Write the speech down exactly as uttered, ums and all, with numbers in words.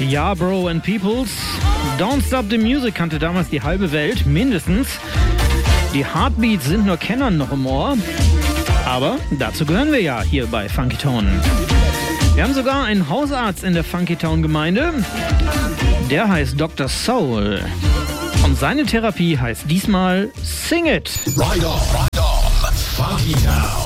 Ja, Bro and Peoples. Don't Stop the Music kannte damals die halbe Welt, mindestens. Die Heartbeats sind nur Kennern noch im Ohr. Aber dazu gehören wir ja hier bei Funky Town. Wir haben sogar einen Hausarzt in der Funky Town Gemeinde. Der heißt Doktor Soul. Und seine Therapie heißt diesmal Sing It. Right on, right on, Funky Town.